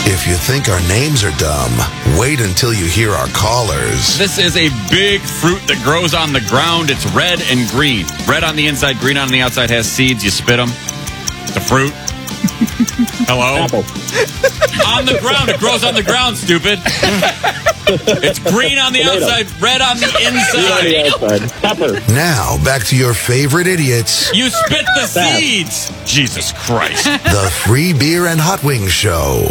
If you think our names are dumb, wait until you hear our callers. This is a big fruit that grows on the ground. It's red and green. Red on the inside, green on the outside, has seeds. You spit them. It's a fruit. Hello? Apple. On the ground. It grows on the ground, stupid. It's green on the outside, red on the inside. Pepper. Now, back to your favorite idiots, You spit the seeds. Jesus Christ. the Free Beer and Hot Wings Show.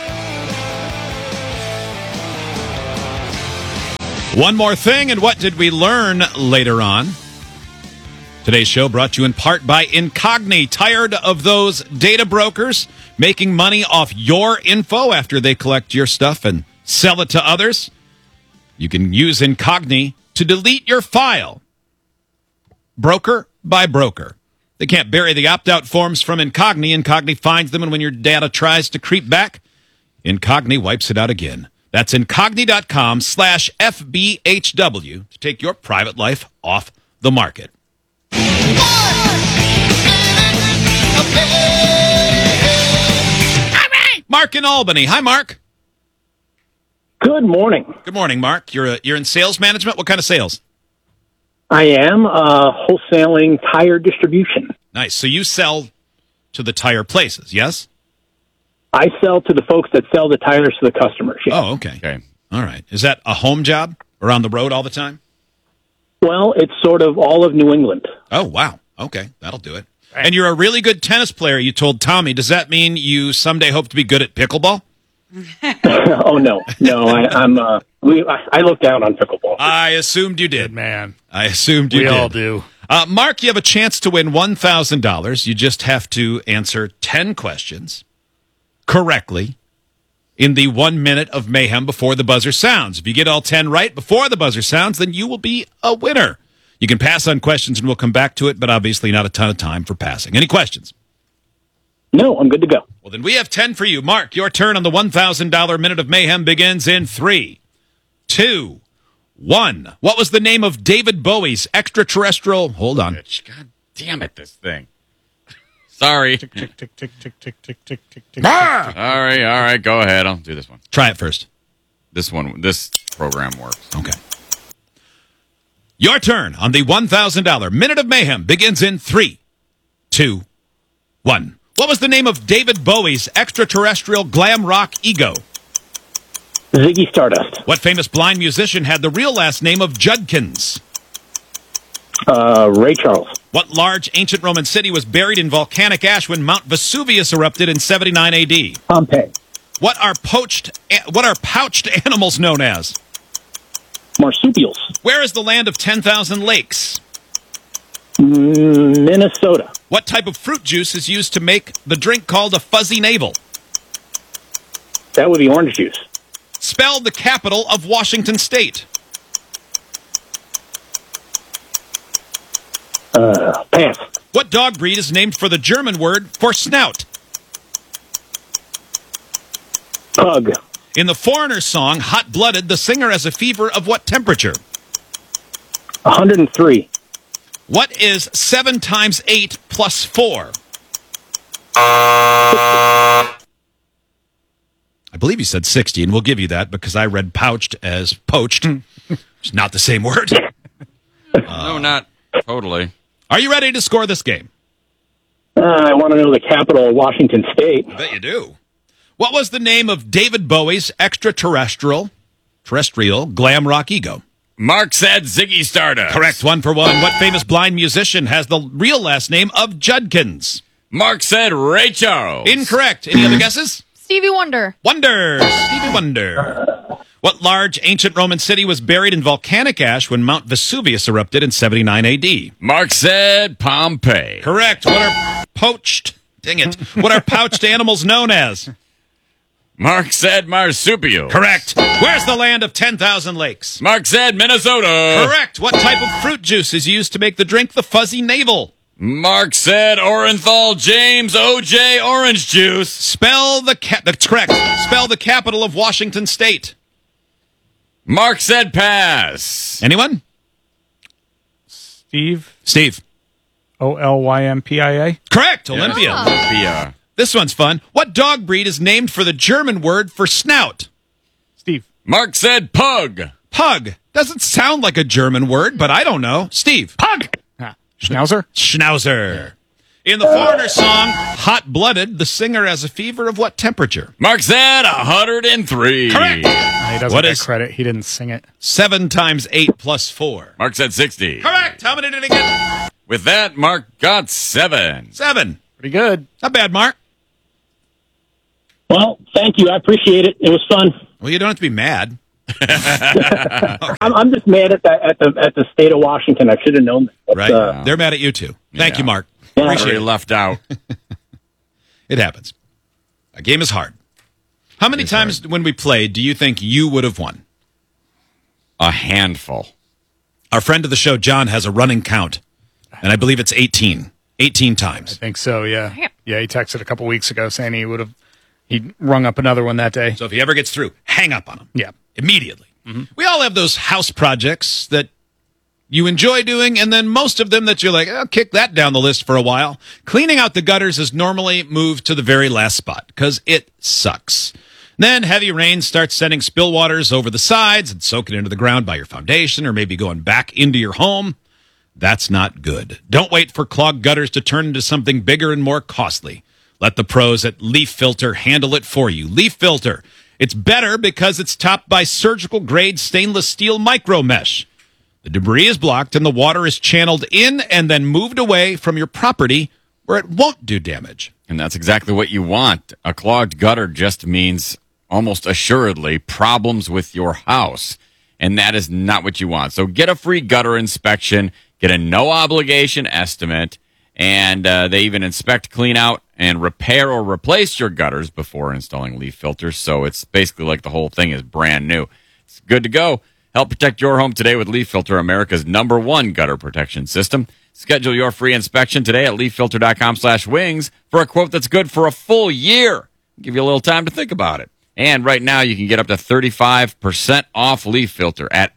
One more thing, and what did we learn later on? Today's show brought to you in part by Incogni. Tired of those data brokers making money off your info after they collect your stuff and sell it to others? You can use Incogni to delete your file. Broker by broker. They can't bury the opt-out forms from Incogni. Incogni finds them, and when your data tries to creep back, Incogni wipes it out again. That's Incogni.com/FBHW to take your private life off the market. Mark in Albany. Hi, Mark. Good morning. Good morning, Mark. You're in sales management. What kind of sales? I am wholesaling tire distribution. Nice. So you sell to the tire places, yes? I sell to the folks that sell the tires to the customers. Yeah. Oh, okay. All right. Is that a home job or on the road all the time? Well, it's sort of all of New England. Oh, wow. Okay. That'll do it. And you're a really good tennis player, you told Tommy. Does that mean you someday hope to be good at pickleball? Oh no, I look down on pickleball. I assumed you did. Good man. I assumed you We did. all do. Mark, you have a chance to win $1,000. You just have to answer 10 questions correctly in the 1 minute of mayhem before the buzzer sounds. If you get all 10 right before the buzzer sounds, then you will be a winner. You can pass on questions and we'll come back to it, but obviously not a ton of time for passing. Any questions? No, I'm good to go. Well, then we have 10 for you. Mark, your turn on the $1,000 Minute of Mayhem begins in 3, 2, 1. What was the name of David Bowie's extraterrestrial... Hold on. God damn it, this thing. Sorry. Tick, tick, tick, tick, tick, tick, tick, tick, tick. All right, go ahead. I'll do this one. Try it first. This program works. Okay. Your turn on the $1,000 Minute of Mayhem begins in 3, 2, 1. What was the name of David Bowie's extraterrestrial glam rock ego? Ziggy Stardust. What famous blind musician had the real last name of Judkins? Ray Charles. What large ancient Roman city was buried in volcanic ash when Mount Vesuvius erupted in 79 AD? Pompeii. What are pouched animals known as? Marsupials. Where is the land of 10,000 lakes? Minnesota. What type of fruit juice is used to make the drink called a fuzzy navel? That would be orange juice. Spell the capital of Washington State. Pass. What dog breed is named for the German word for snout? Pug. In the Foreigner song, Hot Blooded, the singer has a fever of what temperature? 103. What is 7 times 8 plus 4? I believe you said 60, and we'll give you that because I read pouched as poached. It's not the same word. No, not totally. Are you ready to score this game? I want to know the capital of Washington State. I bet you do. What was the name of David Bowie's terrestrial glam rock ego? Mark said Ziggy Stardust. Correct, 1 for 1. What famous blind musician has the real last name of Judkins? Mark said Ray Charles. Incorrect. Any other guesses? Stevie Wonder. Stevie Wonder. What large ancient Roman city was buried in volcanic ash when Mount Vesuvius erupted in 79 AD? Mark said Pompeii. Correct. What are pouched animals known as? Mark said marsupial. Correct. Where's the land of 10,000 lakes? Mark said Minnesota. Correct. What type of fruit juice is used to make the drink the fuzzy navel? Mark said Orenthal James OJ orange juice. That's correct. Spell the capital of Washington State. Mark said pass. Anyone? Steve. Steve. Olympia. Correct. Olympia. Olympia. This one's fun. What dog breed is named for the German word for snout? Steve. Mark said pug. Pug. Doesn't sound like a German word, but I don't know. Steve. Pug. Schnauzer. Schnauzer. In the Foreigner song, Hot Blooded, the singer has a fever of what temperature? Mark said 103. Correct. He doesn't What get is- credit. He didn't sing it. 7 times 8 plus 4. Mark said 60. Correct. How many did he get? With that, Mark got 7. 7. Pretty good. Not bad, Mark. Well, thank you. I appreciate it. It was fun. Well, you don't have to be mad. I'm just mad at the state of Washington. I should have known that. But, Right? They're mad at you, too. Thank Yeah. you, Mark. Appreciate left out. It happens. A game is hard. How many times when we played do you think you would have won? A handful. Our friend of the show, John, has a running count, and I believe it's 18. 18 I times. think so, yeah. Yeah, he texted a couple weeks ago saying he'd rung up another one that day. So if he ever gets through, hang up on him. Yeah. Immediately. We all have those house projects that you enjoy doing, and then most of them that you're like, I'll kick that down the list for a while. Cleaning out the gutters is normally moved to the very last spot because it sucks. Then heavy rain starts sending spill waters over the sides and soaking into the ground by your foundation or maybe going back into your home. That's not good. Don't wait for clogged gutters to turn into something bigger and more costly. Let the pros at Leaf Filter handle it for you. Leaf Filter. It's better because it's topped by surgical-grade stainless steel micro mesh. The debris is blocked and the water is channeled in and then moved away from your property where it won't do damage. And that's exactly what you want. A clogged gutter just means almost assuredly problems with your house. And that is not what you want. So get a free gutter inspection, get a no-obligation estimate, and they even inspect, clean out, and repair or replace your gutters before installing leaf filters. So it's basically like the whole thing is brand new. It's good to go. Help protect your home today with Leaf Filter, America's #1 gutter protection system. Schedule your free inspection today at leaffilter.com/wings for a quote that's good for a full year. Give you a little time to think about it. And right now you can get up to 35% off Leaf Filter at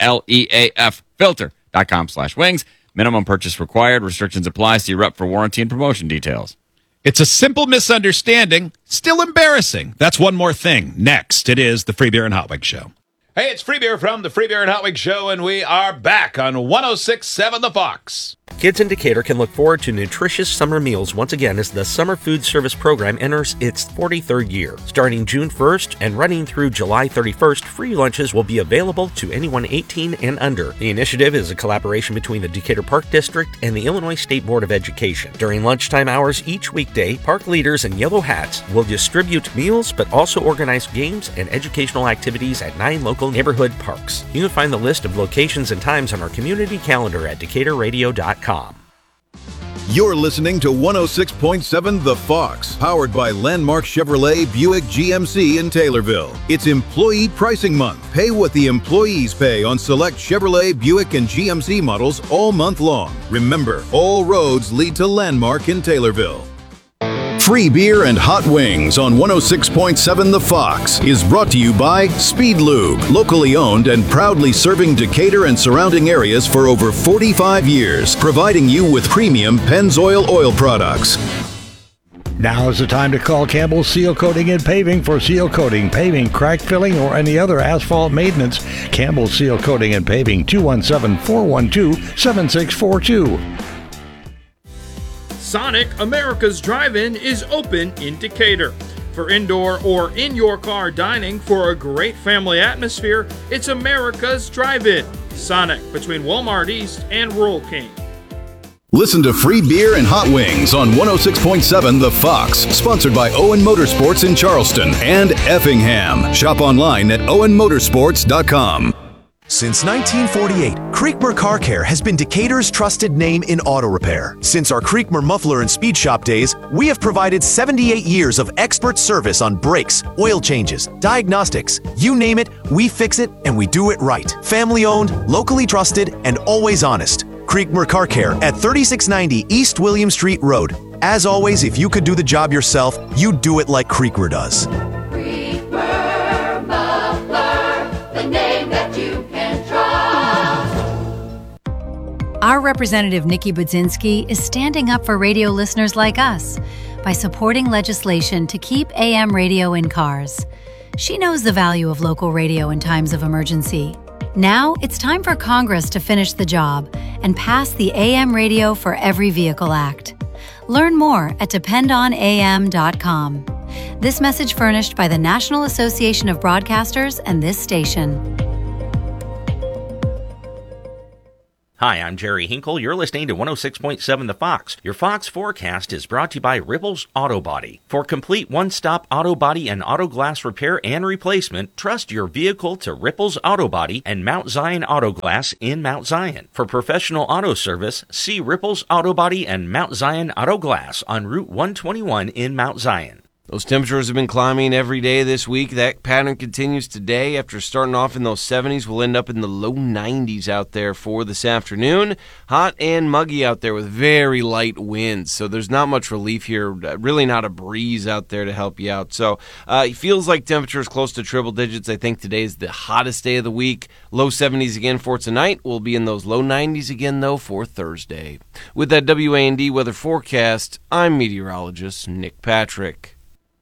leaffilter.com/wings. Minimum purchase required. Restrictions apply. See your rep for warranty and promotion details. It's a simple misunderstanding, still embarrassing. That's one more thing. Next, it is the Free Beer and Hot Wings Show. Hey, it's Free Beer from the Free Beer and Hot Wings Show, and we are back on 106.7 The Fox. Kids in Decatur can look forward to nutritious summer meals once again as the Summer Food Service Program enters its 43rd year. Starting June 1st and running through July 31st, free lunches will be available to anyone 18 and under. The initiative is a collaboration between the Decatur Park District and the Illinois State Board of Education. During lunchtime hours each weekday, park leaders in yellow hats will distribute meals but also organize games and educational activities at 9 local neighborhood parks. You can find the list of locations and times on our community calendar at DecaturRadio.com. You're listening to 106.7 The Fox, powered by Landmark Chevrolet Buick GMC in Taylorville. It's Employee Pricing Month. Pay what the employees pay on select Chevrolet, Buick, and GMC models all month long. Remember, all roads lead to Landmark in Taylorville. Free Beer and Hot Wings on 106.7 The Fox is brought to you by Speed Lube, locally owned and proudly serving Decatur and surrounding areas for over 45 years, providing you with premium Pennzoil oil products. Now is the time to call Campbell Seal Coating and Paving for seal coating, paving, crack filling, or any other asphalt maintenance. Campbell Seal Coating and Paving, 217-412-7642. Sonic America's Drive-In is open in Decatur. For indoor or in-your-car dining for a great family atmosphere, it's America's Drive-In. Sonic, between Walmart East and Rural King. Listen to Free Beer and Hot Wings on 106.7 The Fox, sponsored by Owen Motorsports in Charleston and Effingham. Shop online at owenmotorsports.com. Since 1948, Creekmer Car Care has been Decatur's trusted name in auto repair. Since our Creekmer Muffler and Speed Shop days, we have provided 78 years of expert service on brakes, oil changes, diagnostics. You name it, we fix it, and we do it right. Family owned, locally trusted, and always honest. Creekmer Car Care at 3690 East William Street Road. As always, if you could do the job yourself, you'd do it like Creekmer does. Creekmer Muffler, the name that you can trust. Our representative, Nikki Budzinski, is standing up for radio listeners like us. by supporting legislation to keep AM radio in cars. She knows the value of local radio in times of emergency. Now it's time for Congress to finish the job and pass the AM Radio for Every Vehicle Act. Learn more at dependonam.com. This message furnished by the National Association of Broadcasters and this station. Hi, I'm Jerry Hinkle. You're listening to 106.7 The Fox. Your Fox forecast is brought to you by Ripples Auto Body. For complete one-stop auto body and auto glass repair and replacement, trust your vehicle to Ripples Auto Body and Mount Zion Auto Glass in Mount Zion. For professional auto service, see Ripples Auto Body and Mount Zion Auto Glass on Route 121 in Mount Zion. Those temperatures have been climbing every day this week. That pattern continues today. After starting off in those 70s, we'll end up in the low 90s out there for this afternoon. Hot and muggy out there with very light winds, so there's not much relief here. Really not a breeze out there to help you out. So it feels like temperatures close to triple digits. I think today is the hottest day of the week. Low 70s again for tonight. We'll be in those low 90s again, though, for Thursday. With that WAND weather forecast, I'm meteorologist Nick Patrick.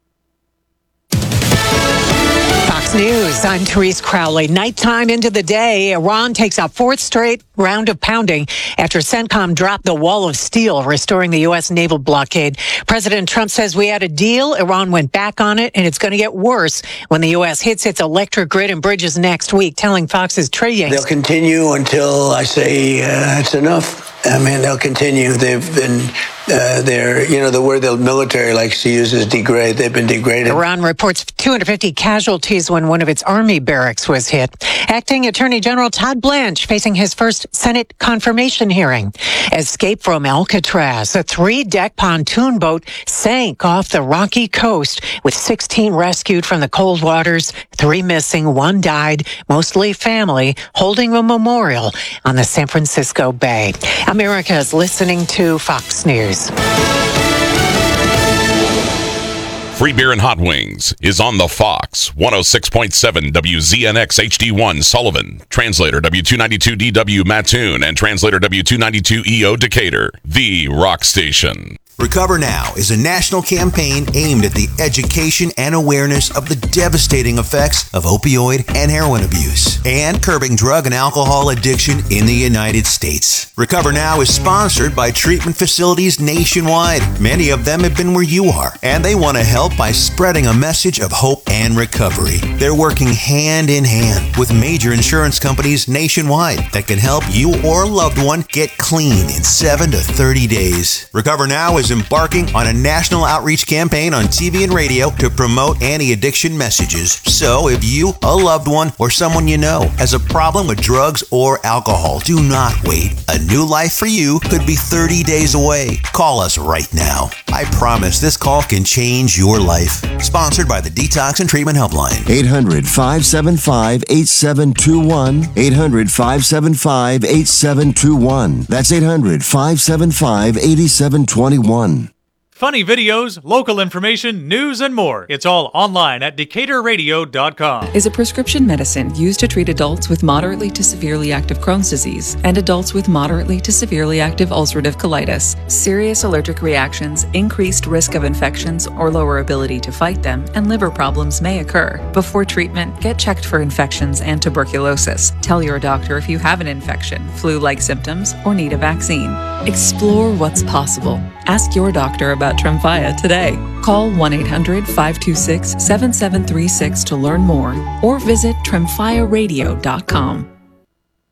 Fox News, I'm Therese Crowley. Nighttime into the day, Iran takes a fourth straight round of pounding after CENTCOM dropped the wall of steel, restoring the U.S. naval blockade. President Trump says we had a deal. Iran went back on it, and it's going to get worse when the U.S. hits its electric grid and bridges next week, telling Fox's Trey Yanks. They'll continue until I say it's enough. I mean, they'll continue. They've been, the word the military likes to use is degrade. They've been degraded. Iran reports 250 casualties when one of its army barracks was hit. Acting Attorney General Todd Blanche facing his first Senate confirmation hearing. Escape from Alcatraz. A 3-deck pontoon boat sank off the rocky coast with 16 rescued from the cold waters, 3 missing, 1 died, mostly family, holding a memorial on the San Francisco Bay. America is listening to Fox News. Free beer and hot wings is on the Fox 106.7 WZNX HD1 Sullivan, translator W292DW Mattoon, and translator W292EO Decatur, the rock station. Recover Now is a national campaign aimed at the education and awareness of the devastating effects of opioid and heroin abuse and curbing drug and alcohol addiction in the United States. Recover Now is sponsored by treatment facilities nationwide. Many of them have been where you are, and they want to help by spreading a message of hope and recovery. They're working hand in hand with major insurance companies nationwide that can help you or a loved one get clean in 7 to 30 days. Recover Now is embarking on a national outreach campaign on TV and radio to promote anti-addiction messages. So if you, a loved one, or someone you know has a problem with drugs or alcohol, do not wait. A new life for you could be 30 days away. Call us right now. I promise this call can change your life. Sponsored by the Detox and Treatment Helpline. 800-575-8721. 800-575-8721. That's 800-575-8721. Funny videos, local information, news, and more. It's all online at DecaturRadio.com. Is a prescription medicine used to treat adults with moderately to severely active Crohn's disease and adults with moderately to severely active ulcerative colitis. Serious allergic reactions, increased risk of infections or lower ability to fight them, and liver problems may occur. Before treatment, get checked for infections and tuberculosis. Tell your doctor if you have an infection, flu-like symptoms, or need a vaccine. Explore what's possible. Ask your doctor about Tremfya today. Call 1-800-526-7736 to learn more or visit TremfyaRadio.com.